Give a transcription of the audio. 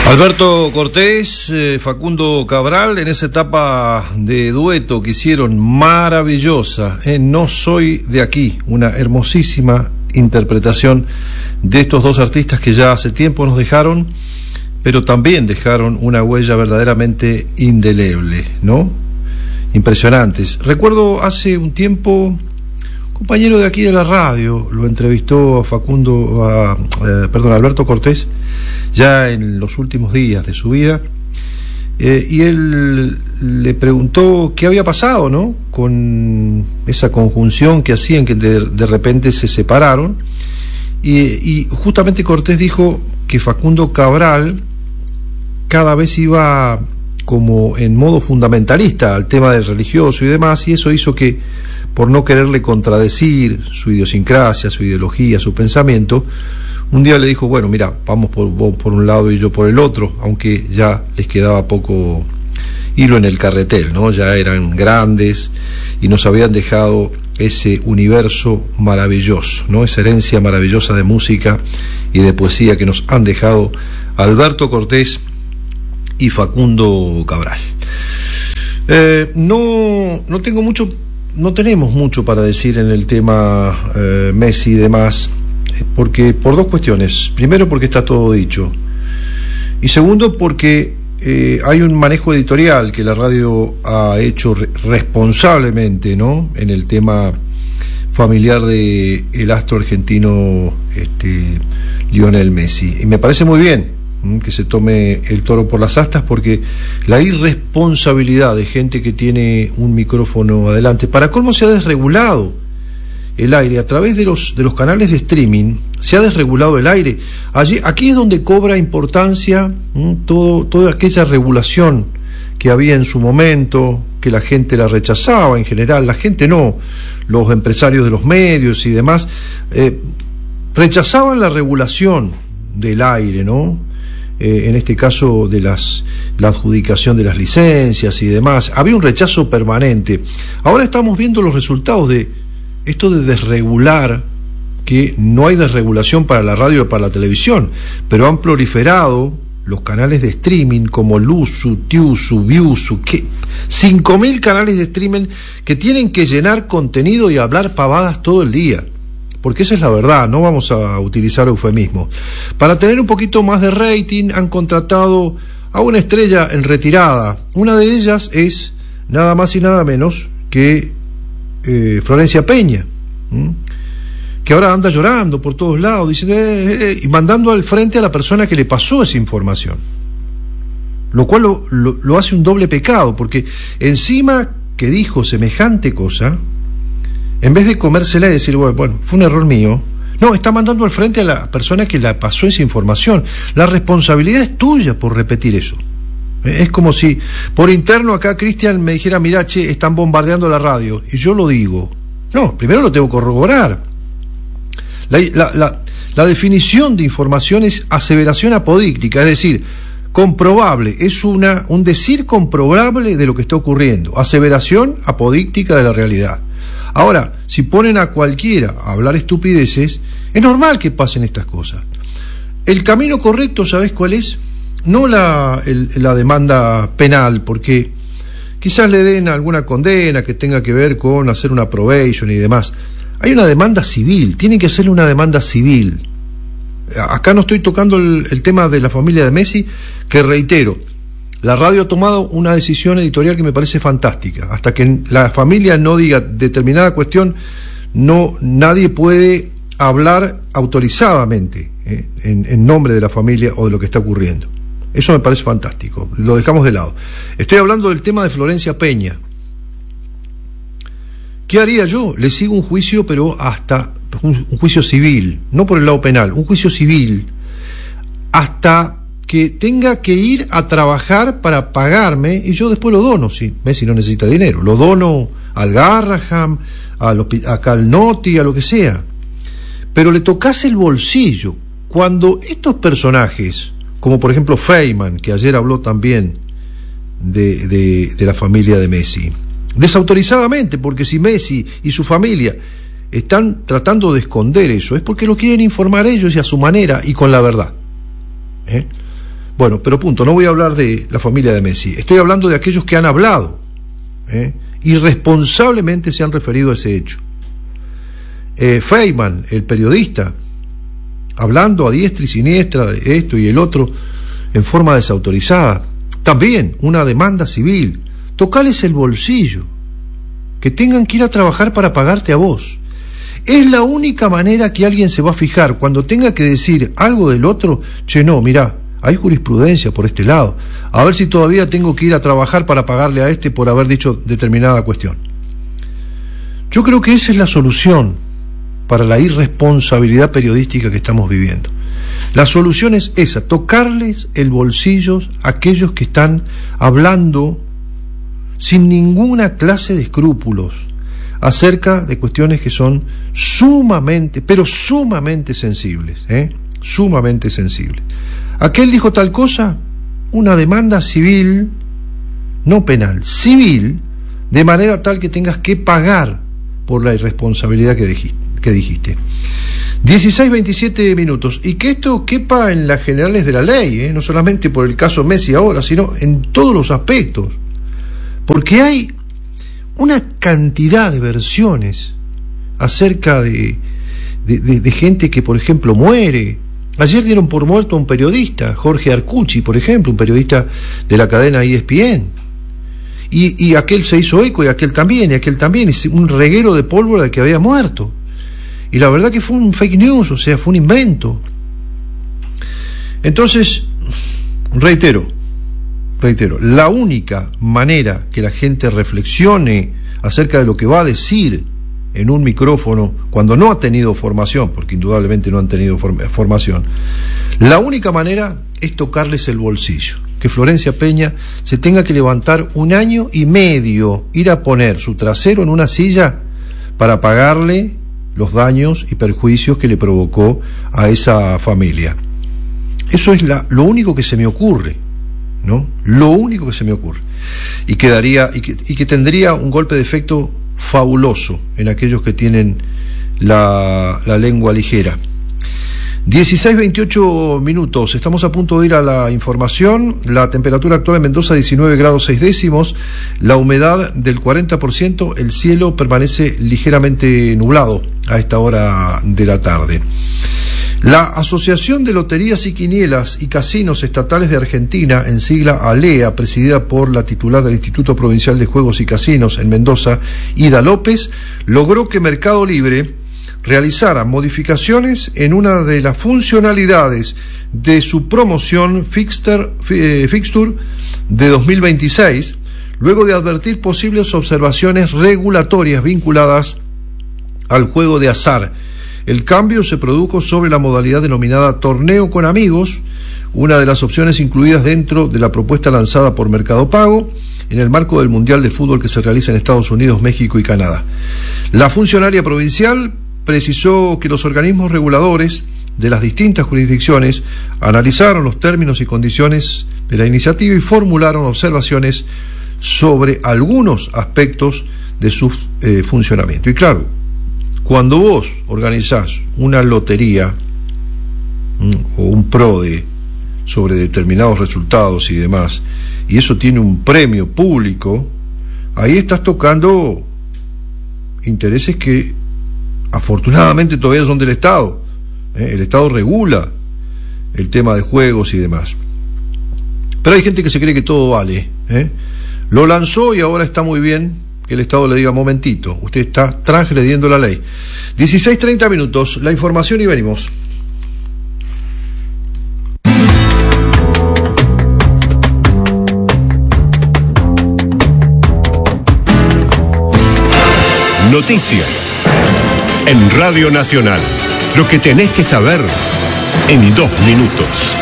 Alberto Cortés, Facundo Cabral, en esa etapa de dueto que hicieron maravillosa, No soy de aquí, una hermosísima interpretación de estos dos artistas que ya hace tiempo nos dejaron, pero también dejaron una huella verdaderamente indeleble, ¿no? Impresionantes. Recuerdo hace un tiempo, compañero de aquí de la radio, lo entrevistó a Alberto Cortés, ya en los últimos días de su vida, y él le preguntó qué había pasado, ¿no?, con esa conjunción que hacían, que de repente se separaron, y justamente Cortés dijo que Facundo Cabral cada vez iba como en modo fundamentalista al tema del religioso y demás, y eso hizo que, por no quererle contradecir su idiosincrasia, su ideología, su pensamiento, un día le dijo, bueno, mira, vamos vos por un lado y yo por el otro, aunque ya les quedaba poco hilo en el carretel, ¿no? Ya eran grandes y nos habían dejado ese universo maravilloso, ¿no? Esa herencia maravillosa de música y de poesía que nos han dejado Alberto Cortés y Facundo Cabral. No tenemos mucho para decir en el tema Messi y demás, porque por dos cuestiones. Primero, porque está todo dicho, y segundo, porque hay un manejo editorial que la radio ha hecho responsablemente, ¿no?, en el tema familiar de el astro argentino Lionel Messi, y me parece muy bien que se tome el toro por las astas, porque la irresponsabilidad de gente que tiene un micrófono adelante, para colmo se ha desregulado el aire a través de los canales de streaming, se ha desregulado el aire. Aquí es donde cobra importancia toda aquella regulación que había en su momento, que la gente la rechazaba en general, la gente no, los empresarios de los medios y demás, rechazaban la regulación del aire, ¿no? En este caso de la adjudicación de las licencias y demás, había un rechazo permanente. Ahora estamos viendo los resultados de esto de desregular, que no hay desregulación para la radio o para la televisión, pero han proliferado los canales de streaming como Luzu, Tiusu, Viusu, 5.000 canales de streaming que tienen que llenar contenido y hablar pavadas todo el día, porque esa es la verdad, no vamos a utilizar eufemismos. Para tener un poquito más de rating han contratado a una estrella en retirada. Una de ellas es nada más y nada menos que Florencia Peña, que ahora anda llorando por todos lados, diciendo y mandando al frente a la persona que le pasó esa información, lo cual lo hace un doble pecado, porque encima que dijo semejante cosa, en vez de comérsela y decir, bueno, fue un error mío, no, está mandando al frente a la persona que le pasó esa información. La responsabilidad es tuya por repetir eso. Es como si por interno acá Cristian me dijera, mirá, che, están bombardeando la radio, y yo lo digo. No, primero lo tengo que corroborar. La definición de información es aseveración apodíctica, es decir, comprobable, es un decir comprobable de lo que está ocurriendo, aseveración apodíctica de la realidad. Ahora, si ponen a cualquiera a hablar estupideces, es normal que pasen estas cosas. El camino correcto, ¿sabés cuál es? No la demanda penal, porque quizás le den alguna condena que tenga que ver con hacer una probation y demás. Hay una demanda civil, tienen que hacerle una demanda civil. Acá no estoy tocando el tema de la familia de Messi, que reitero, la radio ha tomado una decisión editorial que me parece fantástica. Hasta que la familia no diga determinada cuestión, nadie puede hablar autorizadamente en nombre de la familia o de lo que está ocurriendo. Eso me parece fantástico, lo dejamos de lado. Estoy hablando del tema de Florencia Peña. ¿Qué haría yo? Le sigo un juicio, pero hasta un juicio civil, no por el lado penal, un juicio civil, hasta que tenga que ir a trabajar para pagarme, y yo después lo dono, si Messi no necesita dinero, lo dono al Garraham, a Calnotti, a lo que sea, pero le tocase el bolsillo. Cuando estos personajes, como por ejemplo Feynman, que ayer habló también de la familia de Messi, desautorizadamente, porque si Messi y su familia están tratando de esconder eso, es porque lo quieren informar ellos y a su manera y con la verdad. Bueno, pero punto, no voy a hablar de la familia de Messi, estoy hablando de aquellos que han hablado, irresponsablemente se han referido a ese hecho. Feynman, el periodista, hablando a diestra y siniestra de esto y el otro en forma desautorizada. También una demanda civil, tocales el bolsillo, que tengan que ir a trabajar para pagarte a vos. Es la única manera que alguien se va a fijar cuando tenga que decir algo del otro. Che, no, mirá, hay jurisprudencia por este lado, a ver si todavía tengo que ir a trabajar para pagarle a este por haber dicho determinada cuestión. Yo creo que esa es la solución para la irresponsabilidad periodística que estamos viviendo. La solución es esa, tocarles el bolsillo a aquellos que están hablando sin ninguna clase de escrúpulos acerca de cuestiones que son sumamente, pero sumamente sensibles, sumamente sensibles. Aquel dijo tal cosa, una demanda civil, no penal, civil, de manera tal que tengas que pagar por la irresponsabilidad que dijiste. 16:27 minutos, y que esto quepa en las generales de la ley, no solamente por el caso Messi ahora, sino en todos los aspectos, porque hay una cantidad de versiones acerca de gente que, por ejemplo, muere. Ayer dieron por muerto a un periodista, Jorge Arcucci, por ejemplo, un periodista de la cadena ESPN, y aquel se hizo eco, y aquel también, y un reguero de pólvora de que había muerto. Y la verdad que fue un fake news, o sea, fue un invento. Entonces, reitero, la única manera que la gente reflexione acerca de lo que va a decir en un micrófono cuando no ha tenido formación, porque indudablemente no han tenido formación, la única manera es tocarles el bolsillo. Que Florencia Peña se tenga que levantar 1 año y medio, ir a poner su trasero en una silla para pagarle los daños y perjuicios que le provocó a esa familia. Eso es lo único que se me ocurre, ¿no? Lo único que se me ocurre. Y que tendría un golpe de efecto fabuloso en aquellos que tienen la lengua ligera. 16:28 minutos, estamos a punto de ir a la información. La temperatura actual en Mendoza 19 grados 6 décimos, la humedad del 40%, el cielo permanece ligeramente nublado a esta hora de la tarde. La Asociación de Loterías y Quinielas y Casinos Estatales de Argentina, en sigla ALEA, presidida por la titular del Instituto Provincial de Juegos y Casinos en Mendoza, Ida López, logró que Mercado Libre realizara modificaciones en una de las funcionalidades de su promoción Fixture de 2026, luego de advertir posibles observaciones regulatorias vinculadas al juego de azar. El cambio se produjo sobre la modalidad denominada Torneo con Amigos, una de las opciones incluidas dentro de la propuesta lanzada por Mercado Pago en el marco del Mundial de Fútbol que se realiza en Estados Unidos, México y Canadá. La funcionaria provincial precisó que los organismos reguladores de las distintas jurisdicciones analizaron los términos y condiciones de la iniciativa y formularon observaciones sobre algunos aspectos de su funcionamiento. Y claro, cuando vos organizás una lotería o un PRODE sobre determinados resultados y demás, y eso tiene un premio público, ahí estás tocando intereses que afortunadamente todavía son del Estado. El Estado regula el tema de juegos y demás. Pero hay gente que se cree que todo vale. Lo lanzó y ahora está muy bien que el Estado le diga: momentito, usted está transgrediendo la ley. 16:30 minutos, la información y venimos. Noticias en Radio Nacional. Lo que tenés que saber en 2 minutos.